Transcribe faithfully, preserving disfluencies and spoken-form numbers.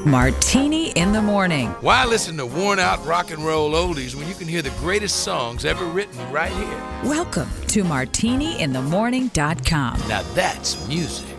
Martini in the Morning. Why listen to worn-out rock and roll oldies when you can hear the greatest songs ever written right here? Welcome to martini in the morning dot com. Now that's music.